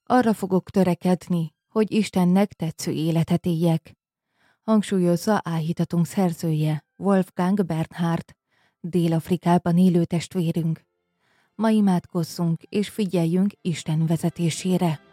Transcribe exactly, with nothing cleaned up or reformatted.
Arra fogok törekedni, hogy Istennek tetsző életet éljek, hangsúlyozza áhítatunk szerzője, Wolfgang Bernhard, Dél-Afrikában élő testvérünk. Ma imádkozzunk és figyeljünk Isten vezetésére.